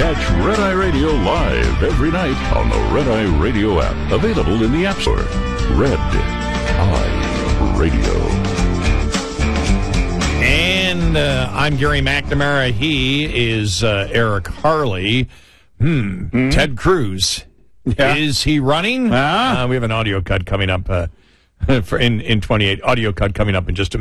Catch Red Eye Radio live every night on the Red Eye Radio app. Available in the App Store. Red Eye Radio. And I'm Gary McNamara. He is Eric Harley. Ted Cruz. Yeah. Is he running? We have an audio cut coming up in 28. Audio cut coming up in just a minute.